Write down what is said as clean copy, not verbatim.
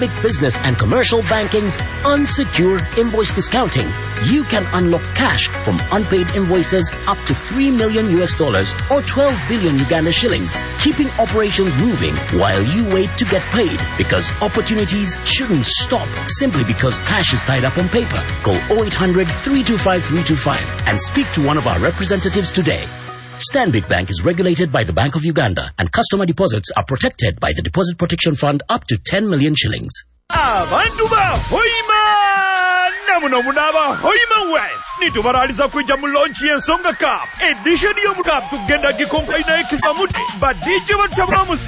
Stanbic Business and Commercial Banking's unsecured invoice discounting, you can unlock cash from unpaid invoices up to $3 million or 12 billion Uganda shillings, keeping operations moving while you wait to get paid, because opportunities shouldn't stop simply because cash is tied up on paper. Call 0800 325 325 and speak to one of our representatives today. Stanbic Bank is regulated by the Bank of Uganda, and customer deposits are protected by the Deposit Protection Fund up to 10 million shillings. Abantu bahoyima namuno munaba hoyima west nitubaraliza kuja mu launch y'ensonga cup edition y'omu cup tugenda gikonkaina ekisamuti badije batabwa mu